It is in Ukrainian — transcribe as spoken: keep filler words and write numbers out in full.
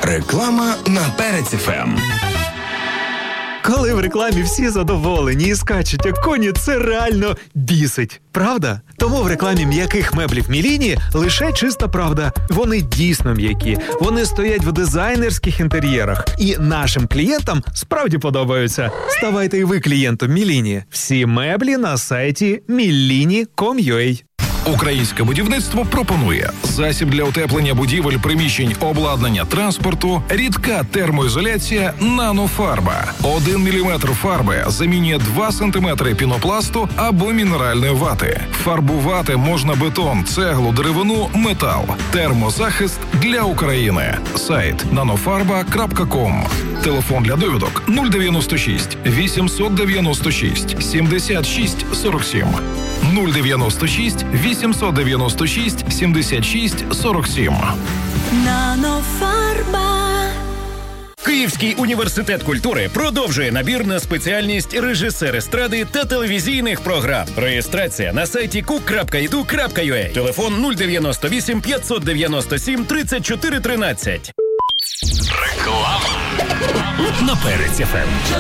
Реклама на Перець еф ем. Коли в рекламі всі задоволені і скачуть як коні, це реально бісить. Правда? Тому в рекламі м'яких меблів Міліні лише чиста правда. Вони дійсно м'які. Вони стоять в дизайнерських інтер'єрах. І нашим клієнтам справді подобаються. Ставайте і ви клієнтом Міліні. Всі меблі на сайті міліні крапка ком крапка ю а. Українське будівництво пропонує засіб для утеплення будівель, приміщень, обладнання, транспорту, рідка термоізоляція «Нанофарба». Один міліметр фарби замінює два сантиметри пінопласту або мінеральної вати. Фарбувати можна бетон, цеглу, деревину, метал. Термозахист для України. Сайт нанофарба крапка ком. Телефон для довідок нуль дев'яносто шість вісімсот дев'яносто шість сімдесят шість сорок сім. нуль дев'яносто шість вісімсот дев'яносто шість сімдесят шість сорок сім. Нанофарба. Київський університет культури продовжує набір на спеціальність режисер естради та телевізійних програм. Реєстрація на сайті кук крапка і ді ю крапка ю а. Телефон нуль дев'яносто вісім п'ятсот дев'яносто сім тридцять чотири тринадцять. Реклама на Перець еф ем.